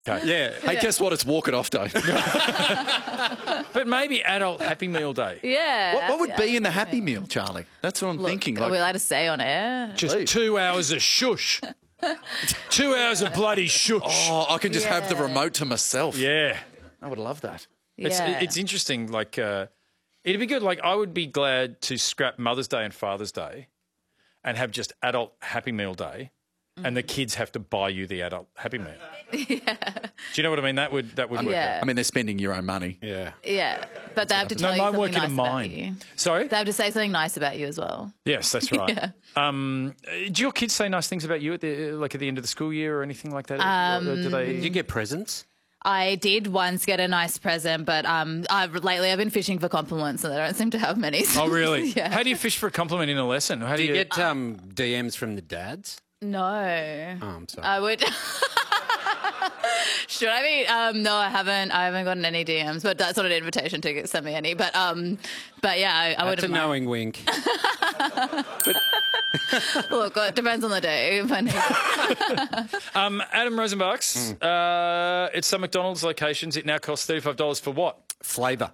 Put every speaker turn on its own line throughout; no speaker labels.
Okay.
Yeah.
Hey, guess what? It's walk it off day.
But maybe adult Happy Meal day.
Yeah.
What would be in the Happy Meal, Charlie? That's what I'm thinking.
Are we allowed to say on air?
Just 2 hours of shush. 2 hours of bloody shush.
Oh, I can just have the remote to myself.
Yeah.
I would love that.
It's interesting. Like, it'd be good. Like, I would be glad to scrap Mother's Day and Father's Day and have just adult Happy Meal day, and the kids have to buy you the adult Happy Meal. Yeah. Do you know what I mean? That would work.
Yeah.
I mean, they're spending your own money.
Yeah.
Yeah, but they have to tell
No,
you
mine
something
working
nice
in
about
mine.
you.
Sorry?
They have to say something nice about you as well.
Yes, that's right.
Yeah.
Do your kids say nice things about you at the end of the school year or anything like that? Do they?
Did you get presents?
I did once get a nice present, but lately I've been fishing for compliments and they don't seem to have many.
Oh, really?
Yeah.
How do you fish for a compliment in a lesson? How
Do you get DMs from the dads?
No.
Oh, I'm sorry.
I would. Should I be? No, I haven't. I haven't gotten any DMs, but that's not an invitation to send me any. But yeah, I would.
That's a knowing wink.
Look, it depends on the day.
Adam Rosenbach's. It's some McDonald's locations. It now costs $35 for what?
Flavour.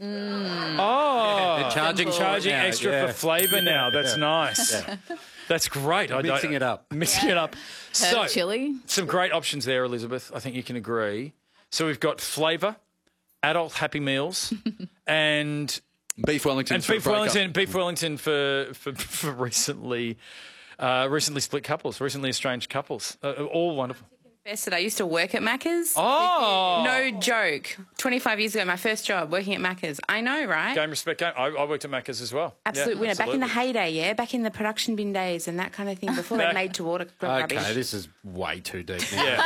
Oh,
They're charging
charging
now,
extra
yeah.
for flavour now. That's nice. That's great.
Mixing it up.
Mixing it up. So,
chili.
some great options there, Elizabeth. I think you can agree. So we've got flavour, adult Happy Meals, and
Beef Wellington.
and beef Wellington for recently split couples, recently estranged couples. All wonderful.
Confess that I used to work at Macca's.
Oh,
No joke. 25 years ago, my first job working at Macca's. I know, right?
Game, respect, game. I worked at Macca's as well.
Absolute
Yeah,
winner. Back in the
absolutely.
heyday, yeah? Back in the production bin days and that kind of thing before they made to order rubbish.
Okay, this is way too deep now.
Yeah.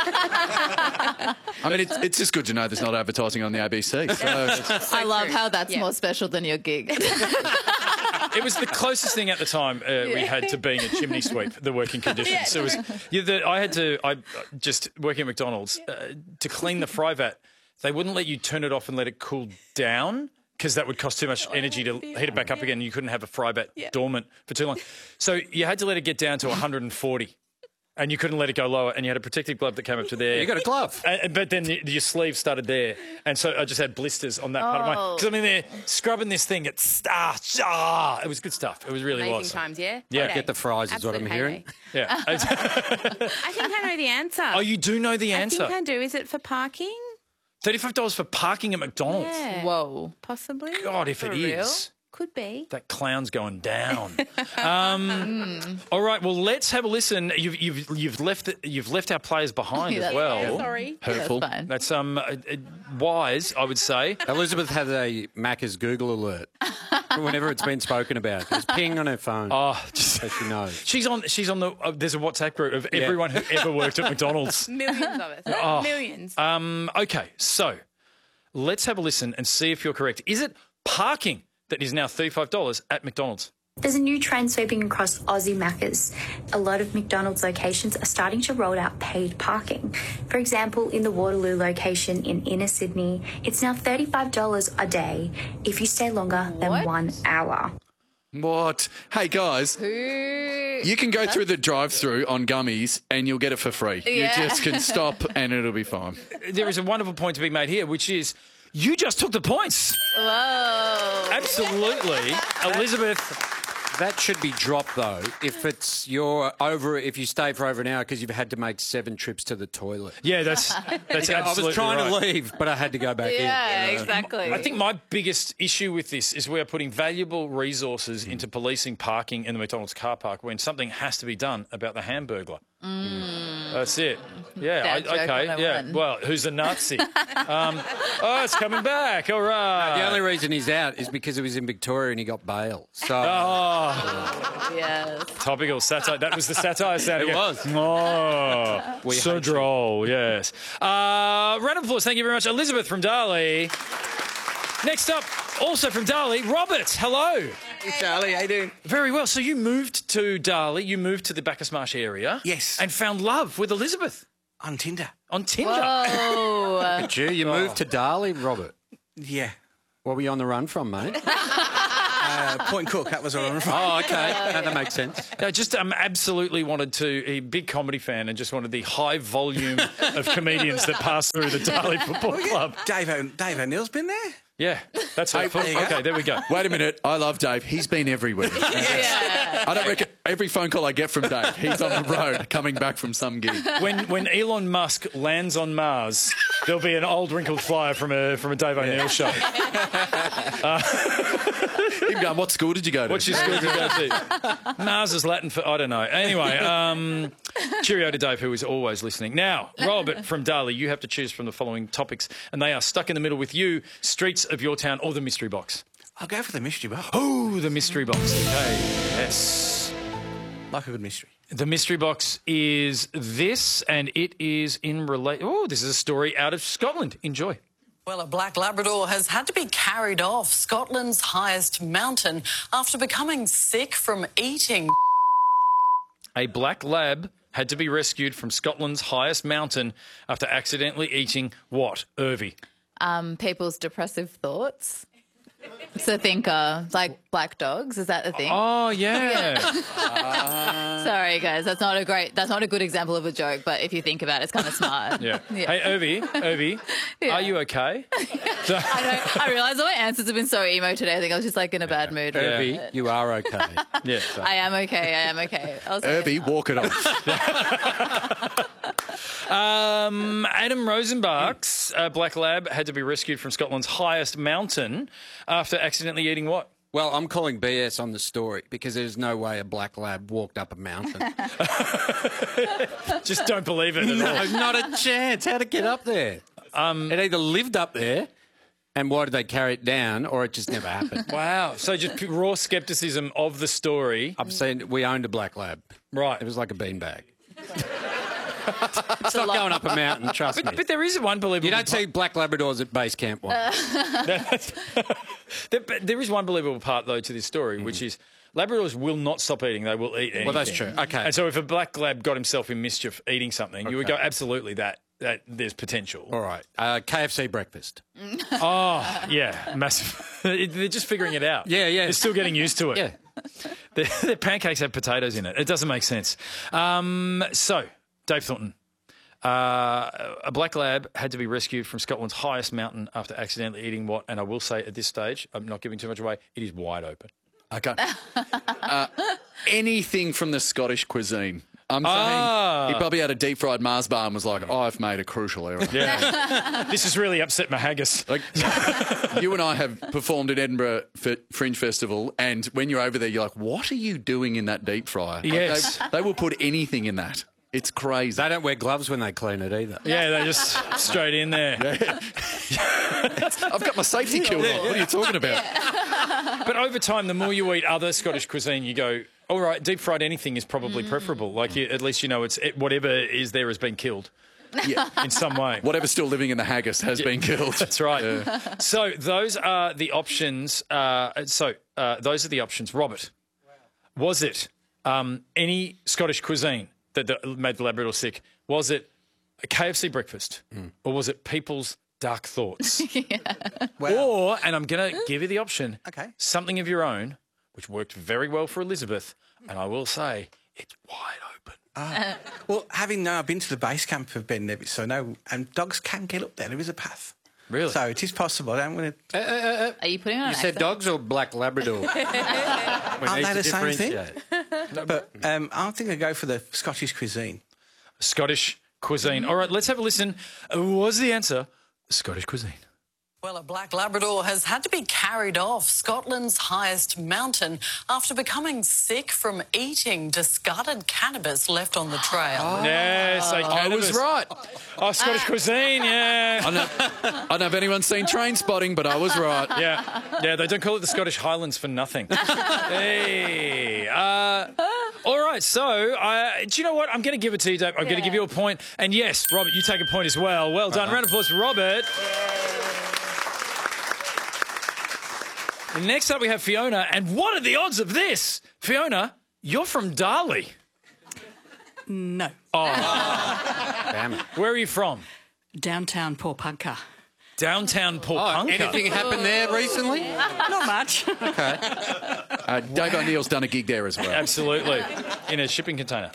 I mean, it's just good to know there's not advertising on the ABC. So
I love how that's
Yeah.
more special than your gig.
It was the closest thing at the time we had to being a chimney sweep, the working conditions. So it was, I just working at McDonald's, to clean the fry vat, they wouldn't let you turn it off and let it cool down because that would cost too much energy to heat it back up again. You couldn't have a fry vat dormant for too long. So you had to let it get down to 140. And you couldn't let it go lower, and you had a protective glove that came up to there.
You got a glove.
But then your sleeve started there, and so I just had blisters on that part of mine. Because I'm in there scrubbing this thing. It was good stuff. It was really
Amazing
was.
times, yeah?
Yeah.
Heyday.
Get the fries is what I'm
Absolute
hearing.
heyday.
Yeah.
I think I know the answer.
Oh, you do know the
I
answer.
think I do. Is it for parking?
$35 for parking at McDonald's.
Yeah.
Whoa.
Possibly.
God, if
For
it
real?
is.
Could be.
That clown's going down. All right, well, let's have a listen. You've left our players behind as well.
Sorry.
hurtful.
That's fine.
That's wise, I would say.
Elizabeth has a Macca's Google alert whenever it's been spoken about. It's ping on her phone.
Oh,
So she knows.
she's on the. There's a WhatsApp group of everyone who ever worked at McDonald's.
Millions of us.
Oh.
Millions.
Okay, so let's have a listen and see if you're correct. Is it parking that is now $35 at McDonald's?
There's a new trend sweeping across Aussie Maccas. A lot of McDonald's locations are starting to roll out paid parking. For example, in the Waterloo location in inner Sydney, it's now $35 a day if you stay longer than 1 hour.
What? Hey, guys, you can go through the drive-through on gummies and you'll get it for free.
Yeah.
You just can stop and it'll be fine.
There is a wonderful point to be made here, which is you just took the points.
Whoa.
Absolutely. Elizabeth.
That should be dropped though if it's if you stay for over an hour because you've had to make 7 trips to the toilet.
Yeah, that's absolutely
I was trying
right.
to leave, but I had to go back in.
Yeah, exactly.
I think my biggest issue with this is we are putting valuable resources into policing parking in the McDonald's car park when something has to be done about the Hamburglar. That's it. Yeah.
Dad joke
Okay.
101.
Yeah. Well, who's a Nazi? It's coming back. All right.
The only reason he's out is because he was in Victoria and he got bail. So
Yes.
Topical satire. That was the satire sound.
It
again.
was.
Oh,
We
so
hate you.
droll. Yes. Round of applause. Thank you very much, Elizabeth from Darley. Next up, also from Darley, Robert. Hello.
Hey, Charlie, how you doing?
Very well. So you moved to Darley. You moved to the Bacchus Marsh area.
Yes.
And found love with Elizabeth
On Tinder.
on Tinder.
Oh.
you moved to Darley, Robert.
Yeah.
What were you on the run from, mate?
Point Cook, that was what I was from.
Oh, okay. No, that makes sense.
No, just absolutely wanted to. A big comedy fan, and just wanted the high volume of comedians that pass through the Darley Football Club.
Dave O'Neill's been there?
Yeah, that's how I thought.
there you go.
Okay, there we go.
Wait a minute. I love Dave. He's been everywhere. I don't reckon every phone call I get from Dave, he's on the road coming back from some gig.
When Elon Musk lands on Mars, there'll be an old wrinkled flyer from a Dave O'Neill show.
Him going, what school did you go to?
What's your school to go to? Mars is Latin for I don't know. Anyway, cheerio to Dave, who is always listening. Now, Robert from Darley, you have to choose from the following topics, and they are stuck in the middle with you: streets of your town or the mystery box.
I'll go for the mystery box.
Oh, the mystery box. Okay, yes.
Like a good mystery.
The mystery box is this, and it is in Oh, this is a story out of Scotland. Enjoy.
Well, a black Labrador has had to be carried off Scotland's highest mountain after becoming sick from eating.
A black lab had to be rescued from Scotland's highest mountain after accidentally eating what, Irvie?
People's depressive thoughts. So think like black dogs. Is that the thing?
Oh, yeah.
Sorry, guys. That's not a good example of a joke. But if you think about it, it's kind of smart.
Yeah. Hey, Irvie, are you okay?
I realise all my answers have been so emo today. I think I was just like in a bad mood.
Irvie, you are okay.
Yeah.
I am okay.
Irvie, walk it off.
Adam Rosenbach's black lab had to be rescued from Scotland's highest mountain after accidentally eating what?
Well, I'm calling BS on the story because there's no way a black lab walked up a mountain.
Just don't believe it at all.
No, not a chance. How'd it get up there? It either lived up there, and why did they carry it down, or it just never happened.
Wow. So just raw scepticism of the story.
I'm saying we owned a black lab.
Right.
It was like a beanbag. It's not going up a mountain, trust me.
But there is one believable...
You don't see black Labradors at base camp one.
There is one believable part, though, to this story, which is Labradors will not stop eating. They will eat anything.
Well, that's true. Okay.
And so if a black lab got himself in mischief eating something, you would go, absolutely, that there's potential.
All right. KFC breakfast.
Oh, yeah, massive. They're just figuring it out.
Yeah.
They're still getting used to it.
Yeah.
Their pancakes have potatoes in it. It doesn't make sense. So, Dave Thornton. A black lab had to be rescued from Scotland's highest mountain after accidentally eating what? And I will say at this stage, I'm not giving too much away, it is wide open.
Okay. Anything from the Scottish cuisine. I'm saying he probably had a deep fried Mars bar and was like, I've made a crucial error.
Yeah. This has really upset my haggis.
Like, you and I have performed at Edinburgh Fringe Festival, and when you're over there, you're like, what are you doing in that deep fryer?
Yes.
They will put anything in that. It's crazy.
They don't wear gloves when they clean it either.
Yeah, they just straight in there.
I've got my safety kilt on. What are you talking about?
But over time, the more you eat other Scottish cuisine, you go, all right, deep fried anything is probably preferable. Like, at least you know whatever is there has been killed.
Yeah.
In some way.
Whatever's still living in the haggis has been killed.
That's right. Yeah. So those are the options. Those are the options. Robert, was it any Scottish cuisine that made the Labrador sick? Was it a KFC breakfast? Or was it people's dark thoughts? Or, and I'm going to give you the option, something of your own, which worked very well for Elizabeth, and I will say it's wide open.
Well, having now been to the base camp of Ben Nevis, so no, and dogs can get up there. There is a path.
Really?
So it is possible. I'm going to...
Are you putting on
You said dogs or black Labrador?
Aren't they the same thing? But I think I'd go for the Scottish cuisine.
Scottish cuisine. All right, let's have a listen. Was the answer Scottish cuisine?
Well, a black Labrador has had to be carried off Scotland's highest mountain after becoming sick from eating discarded cannabis left on the trail.
Yes,
I was right.
Oh, Scottish cuisine, yeah.
I don't know if anyone's seen Train Spotting, but I was right.
Yeah, they don't call it the Scottish Highlands for nothing. Hey. All right, so do you know what? I'm going to give it to you, Dave. I'm going to give you a point. And yes, Robert, you take a point as well. Well done. Round of applause for Robert. And next up we have Fiona. And what are the odds of this? Fiona, you're from Darley.
No.
Oh.
Damn it.
Where are you from?
Downtown Port Pugca.
Downtown Paul
Anything happened there recently?
Not much.
Okay.
Dave O'Neill's done a gig there as well.
Absolutely. In a shipping container.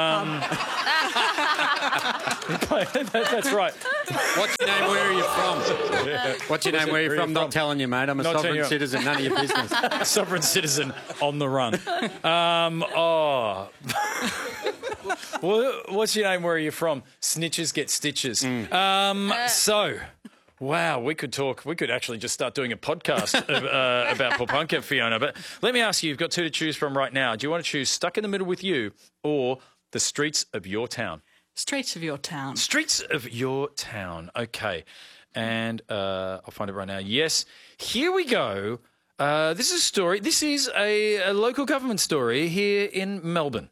That's right.
What's your name? Where are you from? What's your name? Where are you from? Not telling you, mate. I'm a sovereign citizen. None of your business.
Sovereign citizen on the run. What's your name? Where are you from? Snitches get stitches. So, wow, we could actually just start doing a podcast about Papunka, Fiona. But let me ask you, you've got two to choose from right now. Do you want to choose Stuck in the Middle with You or The Streets of Your Town?
Streets of Your Town.
Streets of Your Town. Okay. And I'll find it right now. Yes. Here we go. This is a story. This is a local government story here in Melbourne.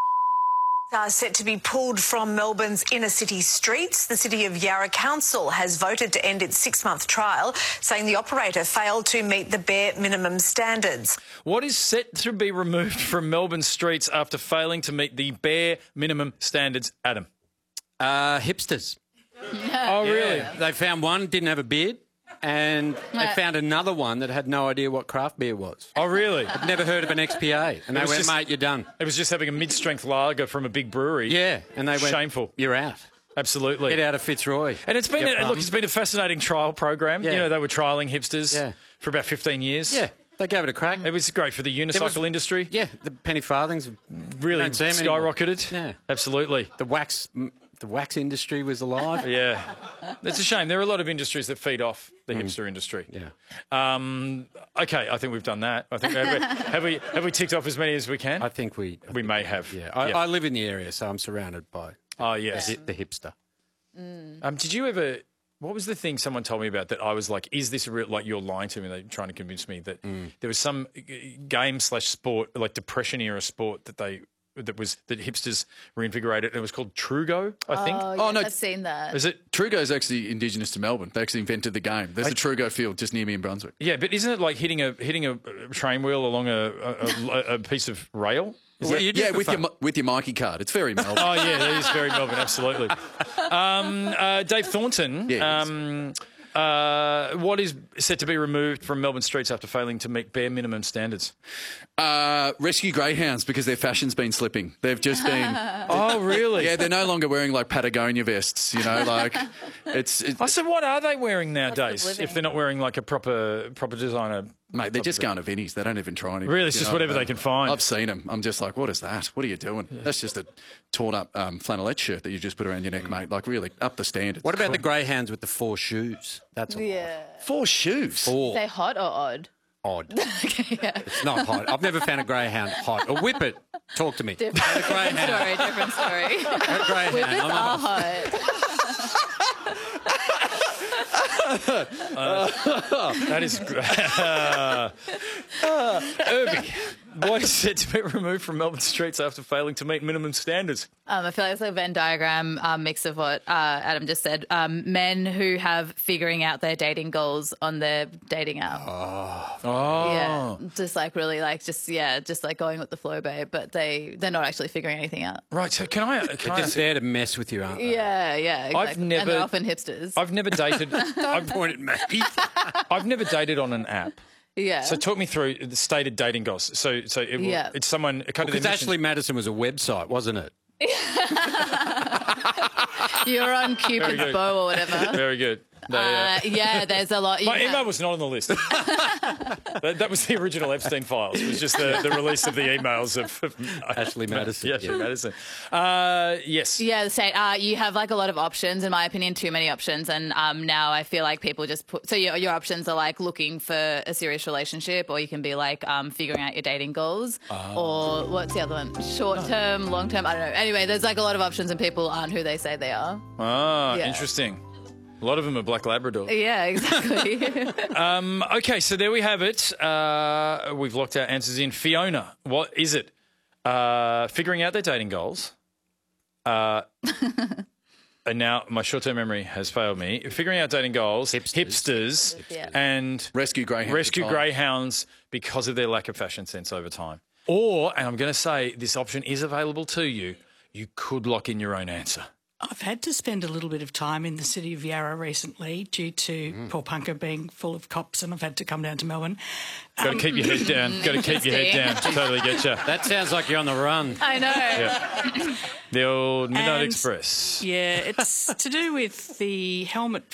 Are set to be pulled from Melbourne's inner city streets. The City of Yarra Council has voted to end its 6-month trial, saying the operator failed to meet the bare minimum standards.
What is set to be removed from Melbourne streets after failing to meet the bare minimum standards, Adam?
Hipsters.
Oh, really?
Yeah. They found one, didn't have a beard. And they found another one that had no idea what craft beer was.
Oh, really?
I'd never heard of an XPA. And they went, mate, you're done.
It was just having a mid-strength lager from a big brewery.
Yeah. And they went,
shameful.
You're out.
Absolutely.
Get out of Fitzroy.
And it's been, it's been a fascinating trial program.
Yeah.
You know, they were trialling hipsters for about 15 years.
Yeah. They gave it a crack.
It was great for the unicycle industry.
Yeah. The penny farthings
really skyrocketed.
Yeah.
Absolutely.
The wax industry was alive.
Yeah. It's a shame. There are a lot of industries that feed off the hipster industry.
Yeah.
Okay, I think we've done that. I think have we ticked off as many as we can?
I think we
may have.
Yeah. I live in the area, so I'm surrounded by the hipster.
Did you ever... What was the thing someone told me about that I was like, is this real? Like, you're lying to me. They're trying to convince me that there was some game/sport, like depression-era sport that hipsters reinvigorated. It was called Trugo, I think.
Oh, no, I've seen that.
Is it?
Trugo's actually indigenous to Melbourne. They actually invented the game. There's a Trugo field just near me in Brunswick.
Yeah, but isn't it like hitting a train wheel along a piece of rail?
With your Mikey card. It's very Melbourne.
Oh, yeah, that is very Melbourne, absolutely. Dave Thornton, what is set to be removed from Melbourne streets after failing to meet bare minimum standards?
Rescue greyhounds, because their fashion's been slipping. They've just been...
Oh, really?
Yeah, they're no longer wearing, like, Patagonia vests, you know, like...
So what are they wearing nowadays if they're not wearing, like, a proper designer...
Mate, they're just going to Vinnie's. They don't even try anything.
Really, it's just whatever they can find.
I've seen them. I'm just like, what is that? What are you doing? Yeah. That's just a torn-up flannelette shirt that you just put around your neck, mate. Like, really, up the standards.
What about the greyhounds with the 4 shoes? That's
all.
4 shoes?
4.
Are they hot or odd?
Odd.
Okay, yeah.
It's not hot. I've never found a greyhound hot. A whippet. Talk to me.
Different story.
A greyhound.
Whippets are hot.
That is great. Irby, what is set to be removed from Melbourne streets after failing to meet minimum standards?
I feel like it's like a Venn diagram mix of what Adam just said. Men who have figuring out their dating goals on their dating app.
Oh.
Yeah. Just like really like just like going with the flow, babe. But they're not actually figuring anything out.
Right. So can I
just there to mess with you, aren't they?
Yeah. Exactly. And they're often hipsters.
I've never dated.
Don't point at me.
I've never dated on an app.
Yeah.
So talk me through the stated dating goals. So it's someone.
Because Ashley Madison was a website, wasn't it?
You're on Cupid's bow or whatever.
Very good.
There's a lot.
My email was not on the list. That was the original Epstein files. It was just the release of the emails of
Ashley Madison.
Ashley Madison. Yes.
Yeah, you have like a lot of options, in my opinion, too many options. And now I feel like people just put... So your options are like looking for a serious relationship, or you can be like figuring out your dating goals. Or what's the other one? Short term, long term, I don't know. Anyway, there's like a lot of options and people aren't who they say they are.
Interesting. A lot of them are Black Labrador.
Yeah, exactly.
Okay, so there we have it. We've locked our answers in. Fiona, what is it? Figuring out their dating goals. And now my short-term memory has failed me. Figuring out dating goals, hipsters and
rescue
greyhounds because of their lack of fashion sense over time. Or, and I'm going to say this option is available to you, you could lock in your own answer.
I've had to spend a little bit of time in the city of Yarra recently due to Port Punka being full of cops, and I've had to come down to Melbourne.
Got to keep your head down. Got to keep your head down. Totally get you.
That sounds like you're on the run.
I know.
Yeah. The old Midnight
And,
Express.
Yeah, it's to do with the helmet